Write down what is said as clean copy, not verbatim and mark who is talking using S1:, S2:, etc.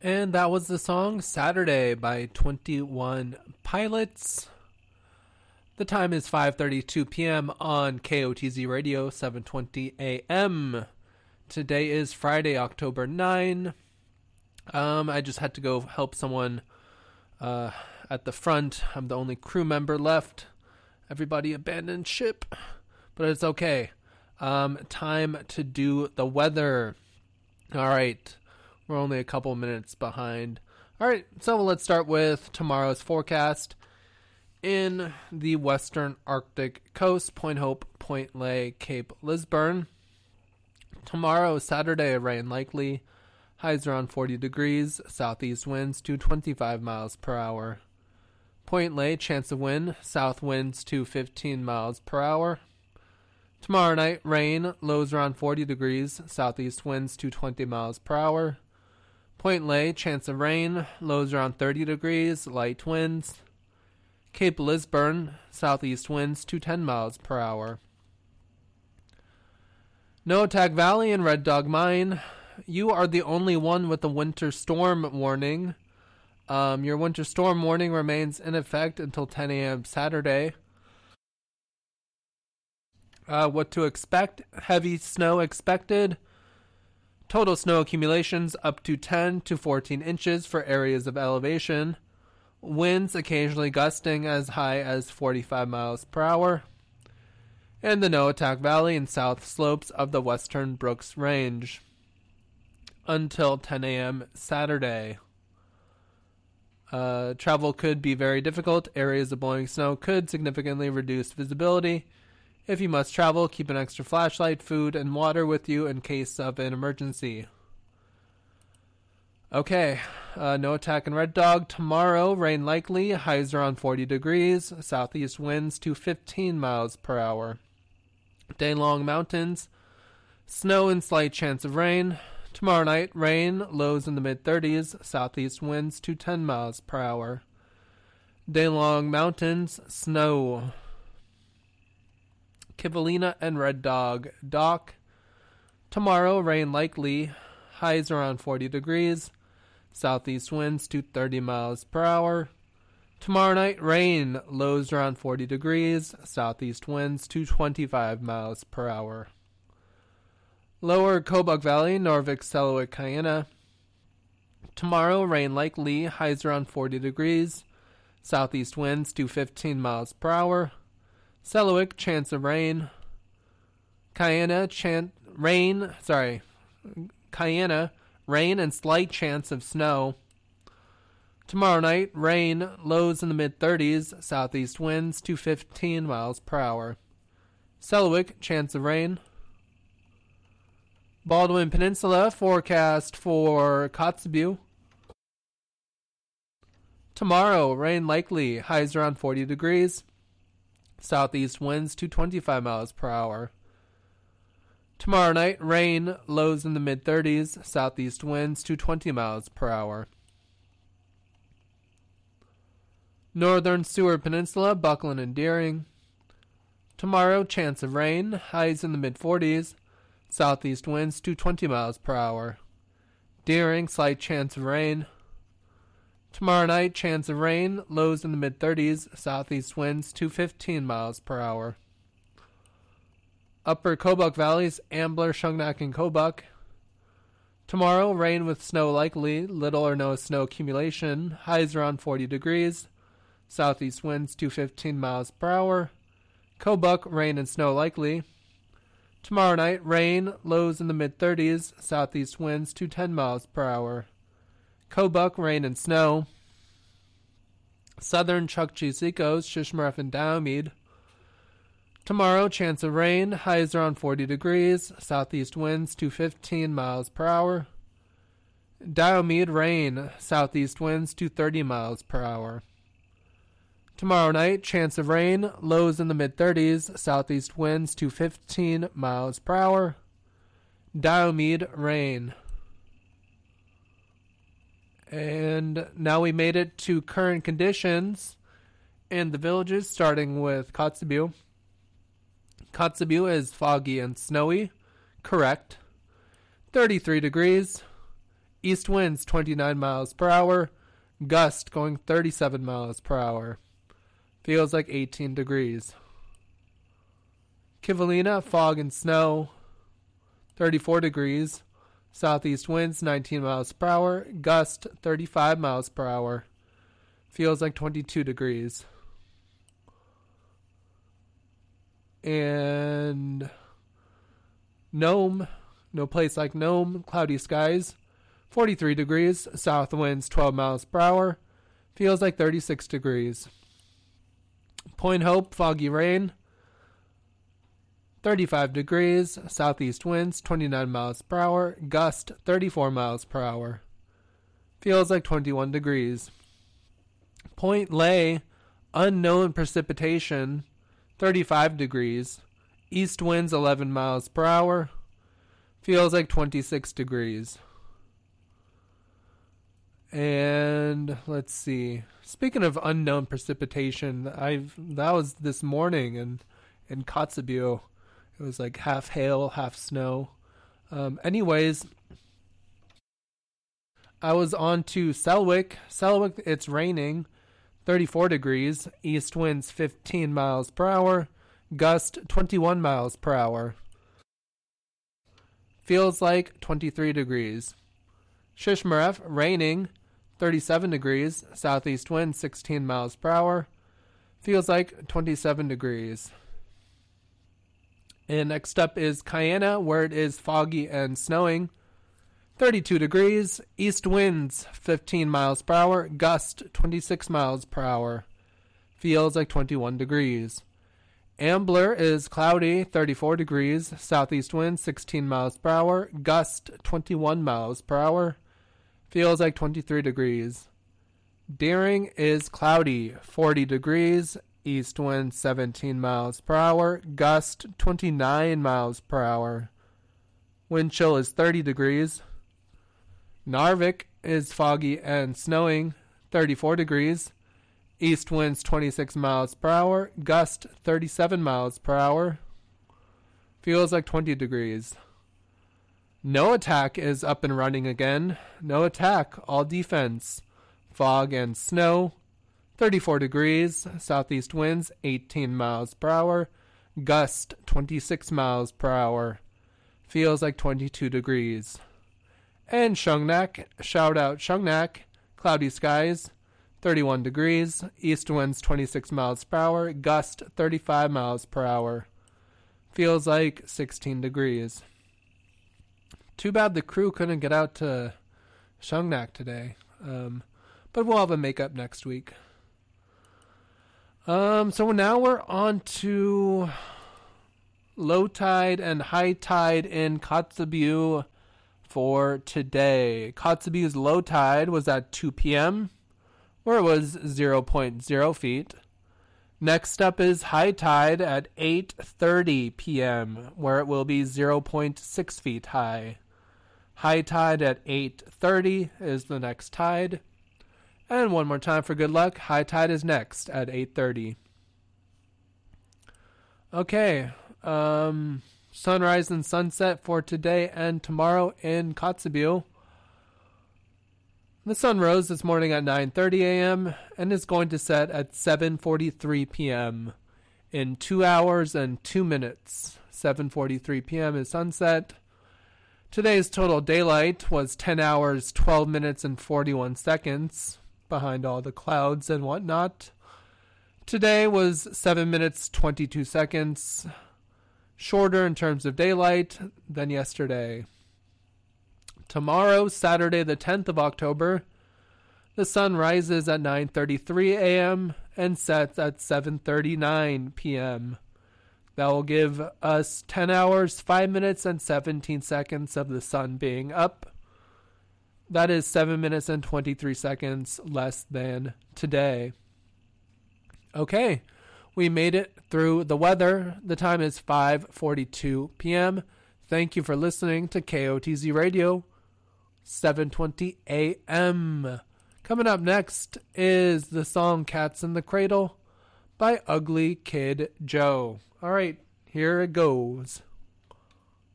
S1: And that was the song Saturday by 21 Pilots. The time is 5:32 p.m. on KOTZ Radio, 7:20 a.m. Today is Friday, October 9. I just had to go help someone at the front. I'm the only crew member left. Everybody abandoned ship, but it's okay. Time to do the weather. All right. We're only a couple minutes behind. All right, so let's start with tomorrow's forecast. In the western Arctic coast, Point Hope, Point Lay, Cape Lisburne. Tomorrow, Saturday, rain likely. Highs around 40 degrees. Southeast winds to 25 miles per hour. Point Lay, chance of wind. South winds to 15 miles per hour. Tomorrow night, rain. Lows around 40 degrees. Southeast winds to 20 miles per hour. Point Lay, chance of rain. Lows around 30 degrees. Light winds. Cape Lisburne, southeast winds to 10 miles per hour. Noatak Valley and Red Dog Mine. You are the only one with a winter storm warning. Your winter storm warning remains in effect until 10 a.m. Saturday. What to expect? Heavy snow expected. Total snow accumulations up to 10 to 14 inches for areas of elevation. Winds occasionally gusting as high as 45 miles per hour. And the Noatak Valley and south slopes of the western Brooks Range. Until 10 a.m. Saturday. Travel could be very difficult. Areas of blowing snow could significantly reduce visibility. If you must travel, keep an extra flashlight, food, and water with you in case of an emergency. Okay, Noatak and Red Dog. Tomorrow, rain likely. Highs around 40 degrees. Southeast winds to 15 miles per hour. Day-long mountains. Snow and slight chance of rain. Tomorrow night, rain. Lows in the mid-30s. Southeast winds to 10 miles per hour. Day-long mountains. Snow. Kivalina and Red Dog Dock. Tomorrow, rain likely. Highs around 40 degrees. Southeast winds to 30 miles per hour. Tomorrow night, rain. Lows around 40 degrees. Southeast winds to 25 miles per hour. Lower Kobuk Valley, Norvik, Selawik, Kayena. Tomorrow, rain likely. Highs around 40 degrees. Southeast winds to 15 miles per hour. Selawik, chance of rain. Kayena, rain and slight chance of snow. Tomorrow night, rain, lows in the mid-30s, southeast winds to 15 miles per hour. Selawik, chance of rain. Baldwin Peninsula, forecast for Kotzebue. Tomorrow, rain likely, highs around 40 degrees. Southeast winds to 25 miles per hour. Tomorrow night, rain, lows in the mid-30s, southeast winds to 20 miles per hour. Northern Seward Peninsula, Buckland and Deering. Tomorrow, chance of rain, highs in the mid-40s, southeast winds to 20 miles per hour. Deering, slight chance of rain. Tomorrow night, chance of rain, lows in the mid-30s, southeast winds to 15 miles per hour. Upper Kobuk Valleys, Ambler, Shungnak, and Kobuk. Tomorrow, rain with snow likely, little or no snow accumulation, highs around 40 degrees, southeast winds to 15 miles per hour. Kobuk, rain and snow likely. Tomorrow night, rain, lows in the mid-30s, southeast winds to 10 miles per hour. Kobuk, rain and snow. Southern Chukchi Seacoast, Shishmaref and Diomede. Tomorrow, chance of rain, highs around 40 degrees, southeast winds to 15 miles per hour. Diomede, rain, southeast winds to 30 miles per hour. Tomorrow night, chance of rain, lows in the mid-30s, southeast winds to 15 miles per hour. Diomede, rain. And now we made it to current conditions in the villages, starting with Kotzebue. Kotzebue is foggy and snowy. Correct. 33 degrees. East winds 29 miles per hour. Gust going 37 miles per hour. Feels like 18 degrees. Kivalina, fog and snow, 34 degrees. Southeast winds 19 miles per hour. Gust 35 miles per hour. Feels like 22 degrees. And Nome, no place like Nome, cloudy skies, 43 degrees. South winds 12 miles per hour. Feels like 36 degrees. Point Hope, foggy rain, 35 degrees. Southeast winds 29 miles per hour. Gust 34 miles per hour. Feels like 21 degrees. Point Lay, unknown precipitation, 35 degrees. East winds 11 miles per hour. Feels like 26 degrees. And let's see. Speaking of unknown precipitation, that was this morning in Kotzebue. It was like half hail, half snow. Anyways, I was on to Selwick. Selwick, it's raining. 34 degrees. East winds 15 miles per hour. Gust 21 miles per hour. Feels like 23 degrees. Shishmaref, raining. 37 degrees. Southeast wind 16 miles per hour. Feels like 27 degrees. And next up is Cayena, where it is foggy and snowing. 32 degrees. East winds 15 miles per hour. Gust 26 miles per hour. Feels like 21 degrees. Ambler is cloudy, 34 degrees. Southeast wind 16 miles per hour. Gust 21 miles per hour. Feels like 23 degrees. Deering is cloudy, 40 degrees. East wind 17 miles per hour. Gust 29 miles per hour. Wind chill is 30 degrees. Narvik is foggy and snowing, 34 degrees. East winds 26 miles per hour. Gust 37 miles per hour. Feels like 20 degrees. No Attack is up and running again. No Attack, all defense. Fog and snow, 34 degrees. Southeast winds 18 miles per hour. Gust 26 miles per hour. Feels like 22 degrees. And Shungnak, shout out Shungnak, cloudy skies, 31 degrees. East winds 26 miles per hour. Gust 35 miles per hour. Feels like 16 degrees. Too bad the crew couldn't get out to Shungnak today. But we'll have a makeup next week. So now we're on to low tide and high tide in Kotzebue for today. Kotzebue's low tide was at 2 p.m., where it was 0.0 feet. Next up is high tide at 8:30 p.m., where it will be 0.6 feet high. High tide at 8:30 is the next tide. And one more time for good luck, high tide is next at 8:30. Okay, sunrise and sunset for today and tomorrow in Kotzebue. The sun rose this morning at 9:30 a.m. and is going to set at 7:43 p.m. in 2 hours and 2 minutes. 7:43 p.m. is sunset. Today's total daylight was 10 hours, 12 minutes, and 41 seconds behind all the clouds and whatnot. Today was 7 minutes, 22 seconds, shorter in terms of daylight than yesterday. Tomorrow, Saturday the 10th of October, the sun rises at 9:33 a.m. and sets at 7:39 p.m. That will give us 10 hours, 5 minutes, and 17 seconds of the sun being up. That is 7 minutes and 23 seconds less than today. Okay, we made it through the weather. The time is 5:42 p.m. Thank you for listening to KOTZ Radio, 7:20 a.m. Coming up next is the song Cats in the Cradle by Ugly Kid Joe. All right, here it goes.